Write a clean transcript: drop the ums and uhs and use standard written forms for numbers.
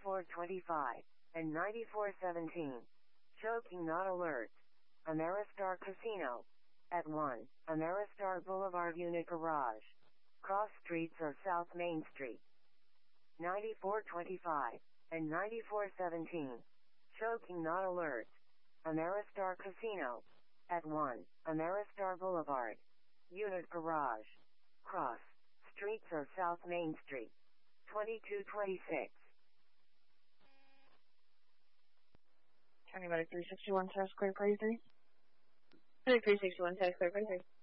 9425, and 9417. Choking not alert. Ameristar Casino. At 1, Ameristar Boulevard Unit Garage. Cross streets or South Main Street. 9425, and 9417. Choking not alert. Ameristar Casino. At 1, Ameristar Boulevard. Unit Garage. Cross streets or South Main Street. 2226. County Medic 361, Times Square, 33. Medic 361, Times Square, 33.